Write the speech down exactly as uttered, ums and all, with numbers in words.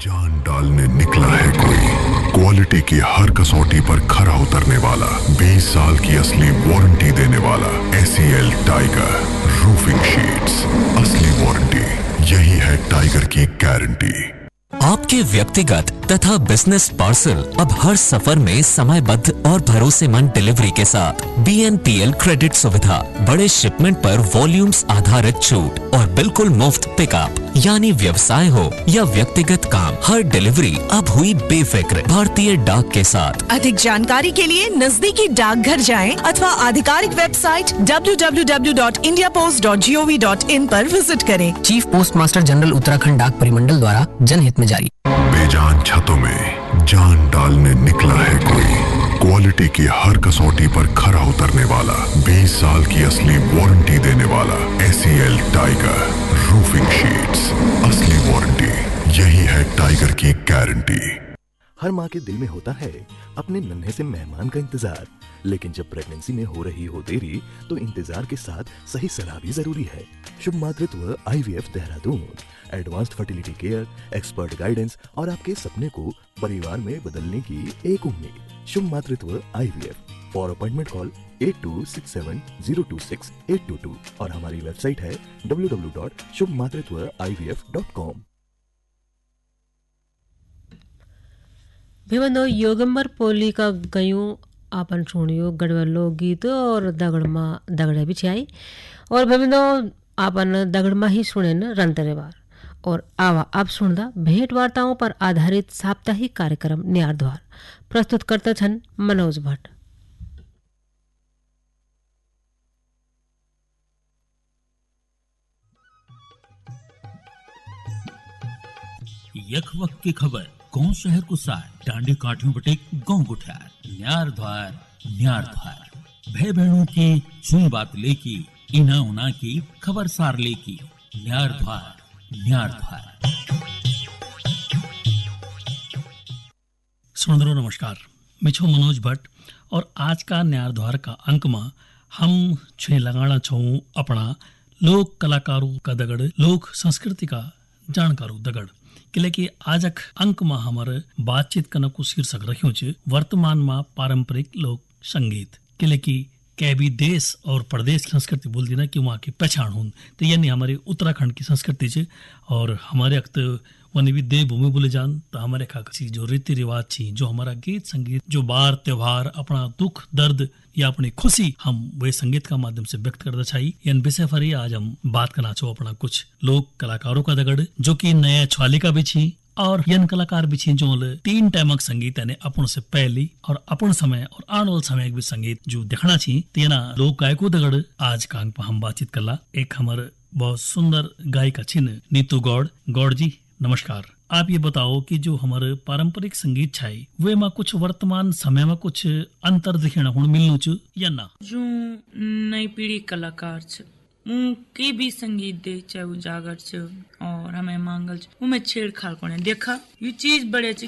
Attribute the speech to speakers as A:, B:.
A: जान डालने निकला है कोई, क्वालिटी की हर कसौटी पर खरा उतरने वाला, बीस साल की असली वारंटी देने वाला। एसीएल टाइगर रूफिंग शीट्स, असली वारंटी, यही है टाइगर की गारंटी।
B: आपके व्यक्तिगत तथा बिजनेस पार्सल अब हर सफर में समयबद्ध और भरोसेमंद डिलीवरी के साथ B N P L credit सुविधा, बड़े शिपमेंट पर वॉल्यूम्स आधारित छूट और बिल्कुल मुफ्त पिकअप। यानी व्यवसाय हो या व्यक्तिगत काम, हर डिलीवरी अब हुई बेफिक्र भारतीय डाक के साथ।
C: अधिक जानकारी के लिए नजदीकी डाकघर जाएं अथवा आधिकारिक website W W W dot India post dot G O V dot in पर विजिट करें।
D: Chief post master general Uttarakhand डाक परिमंडल द्वारा जनहित में जारी।
A: बेजान छतों में जान डालने निकला है कोई, क्वालिटी की हर कसौटी पर खरा उतरने वाला, बीस साल की असली वारंटी देने वाला। एसीएल टाइगर रूफिंग शीट्स, असली वारंटी, यही है टाइगर की गारंटी।
E: हर माँ के दिल में होता है अपने नन्हे से मेहमान का इंतजार, लेकिन जब प्रेगनेंसी में हो रही हो देरी तो इंतजार के साथ सही सलाह भी जरूरी है। शुभ मातृत्व आई V F Dehradun, advanced fertility care, expert guidance और आपके सपने को परिवार में बदलने की एक उम्मीद। शुभ मातृत्व आई V F. For appointment call at to six seven zero to six eight to to और हमारी वेबसाइट है डब्ल्यू डब्ल्यू डब्ल्यू डॉट शुभ मातृत्व आई V F dot com.
F: भिवंदो Yogambar पोली का गयूं आपन सुनियो गढ़वा लोकगीत और दगड़मा दगड़े भी छाई और भिवंदो आपन दगड़मा ही सुने न रंतरेवार और आवा अब सुनदा भेंट वार्ताओं पर आधारित साप्ताहिक कार्यक्रम न्यार द्वार प्रस्तुत करते छन मनोज भट्ट।
G: यख वक्त की खबर कौन शहर को सार डांडे काठियों बटे गाँव गुठार न्यार द्वार न्यार द्वार भय बहनों की सुई बात लेकी इना उना की खबर सार लेकी न्यार द्वार न्यार द्वार।
H: सुनदरो नमस्कार, मिछो मनोज भट्ट और आज का न्यार द्वार का अंक में हम छे लगाना छऊ अपना लोक कलाकारों का दगड़, लोक संस्कृति का जानकारों दगड़। कि आजक अंक में हमारे बातचीत करने को शीर्षक रखियो छ वर्तमान में पारंपरिक लोक संगीत। कि कै भी देश और प्रदेश की संस्कृति बोलती ना कि वहाँ की पहचान हो, तो यानी हमारे उत्तराखंड की संस्कृति छ और हमारे अक्त वनी भी देवभूमि बोले जान तो हमारे खासी जो रीति रिवाज छी, जो हमारा गीत संगीत, जो बार त्योहार, अपना दुख दर्द या अपनी खुशी हम वे संगीत का माध्यम से व्यक्त करना चाहिए। यानी विषय पर ही आज हम बात करना चाहो अपना कुछ लोक कलाकारों का दगड़ जो कि नया छवाली का भी छी और यन कलाकार भी छी जो तीन टाइमक संगीत यानी अपन से पहली और अपन समय और आने वाले समय भी संगीत जो देखना छी तेना लोक गायकों दगड़ आज का अंक पर हम बातचीत करला। एक हमारे बहुत सुंदर गायिका छिन नीतू गौड़। गौड़ जी नमस्कार, आप ये बताओ कि जो हमारे पारंपरिक संगीत छाई वे में कुछ वर्तमान समय में कुछ अंतर दिखना हुन मिलनु च या ना?
I: जो नई पीढ़ी कलाकार छ के भी संगीत दे चाहे वो जागर छ और हमें मांगल छ वो में छेड़छाड़ कोने देखा ये चीज बड़े छ